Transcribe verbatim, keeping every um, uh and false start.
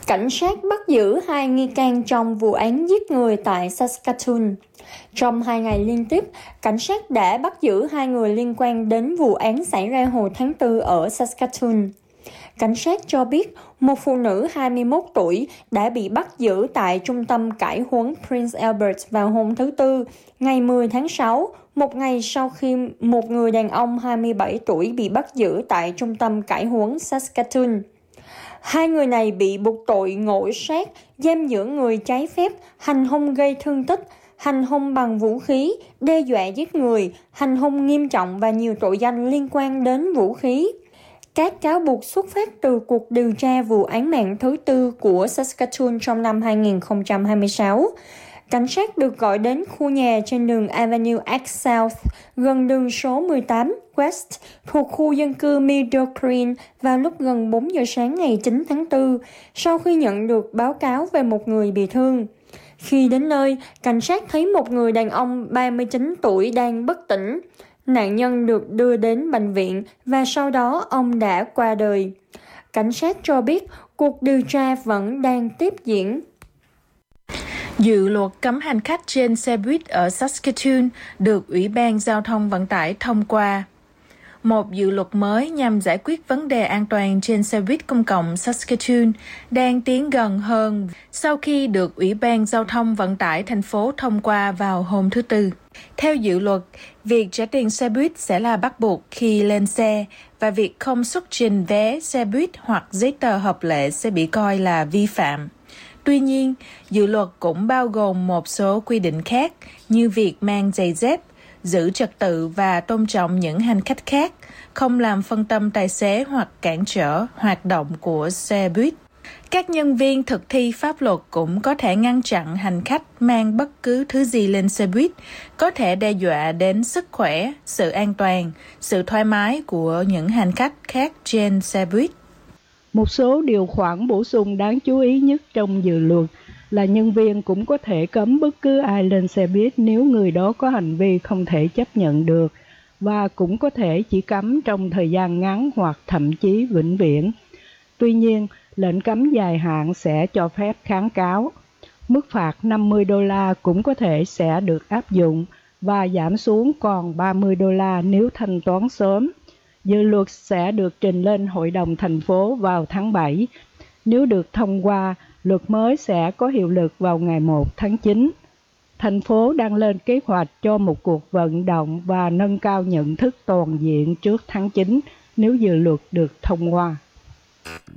Cảnh sát bắt giữ hai nghi can trong vụ án giết người tại Saskatoon. Trong hai ngày liên tiếp, cảnh sát đã bắt giữ hai người liên quan đến vụ án xảy ra hồi tháng tư ở Saskatoon. Cảnh sát cho biết một phụ nữ hai mươi mốt tuổi đã bị bắt giữ tại trung tâm cải huấn Prince Albert vào hôm thứ Tư, ngày mười tháng sáu, một ngày sau khi một người đàn ông hai mươi bảy tuổi bị bắt giữ tại trung tâm cải huấn Saskatoon. Hai người này bị buộc tội ngộ sát, giam giữ người trái phép, hành hung gây thương tích, hành hung bằng vũ khí, đe dọa giết người, hành hung nghiêm trọng và nhiều tội danh liên quan đến vũ khí. Các cáo buộc xuất phát từ cuộc điều tra vụ án mạng thứ tư của Saskatoon trong năm hai nghìn không trăm hai mươi sáu. Cảnh sát được gọi đến khu nhà trên đường Avenue X South, gần đường số mười tám West, thuộc khu dân cư Meadow Green vào lúc gần bốn giờ sáng ngày chín tháng tư, sau khi nhận được báo cáo về một người bị thương. Khi đến nơi, cảnh sát thấy một người đàn ông ba mươi chín tuổi đang bất tỉnh. Nạn nhân được đưa đến bệnh viện và sau đó ông đã qua đời. Cảnh sát cho biết cuộc điều tra vẫn đang tiếp diễn. Dự luật cấm hành khách trên xe buýt ở Saskatoon được Ủy ban Giao thông Vận tải thông qua. Một dự luật mới nhằm giải quyết vấn đề an toàn trên xe buýt công cộng Saskatoon đang tiến gần hơn sau khi được Ủy ban Giao thông Vận tải thành phố thông qua vào hôm thứ Tư. Theo dự luật, việc trả tiền xe buýt sẽ là bắt buộc khi lên xe và việc không xuất trình vé xe buýt hoặc giấy tờ hợp lệ sẽ bị coi là vi phạm. Tuy nhiên, dự luật cũng bao gồm một số quy định khác như việc mang giày dép, giữ trật tự và tôn trọng những hành khách khác, không làm phân tâm tài xế hoặc cản trở hoạt động của xe buýt. Các nhân viên thực thi pháp luật cũng có thể ngăn chặn hành khách mang bất cứ thứ gì lên xe buýt, có thể đe dọa đến sức khỏe, sự an toàn, sự thoải mái của những hành khách khác trên xe buýt. Một số điều khoản bổ sung đáng chú ý nhất trong dự luật là nhân viên cũng có thể cấm bất cứ ai lên xe buýt nếu người đó có hành vi không thể chấp nhận được, và cũng có thể chỉ cấm trong thời gian ngắn hoặc thậm chí vĩnh viễn. Tuy nhiên, lệnh cấm dài hạn sẽ cho phép kháng cáo. Mức phạt năm mươi đô la cũng có thể sẽ được áp dụng và giảm xuống còn ba mươi đô la nếu thanh toán sớm. Dự luật sẽ được trình lên Hội đồng thành phố vào tháng bảy. Nếu được thông qua, luật mới sẽ có hiệu lực vào ngày một tháng chín. Thành phố đang lên kế hoạch cho một cuộc vận động và nâng cao nhận thức toàn diện trước tháng chín nếu dự luật được thông qua.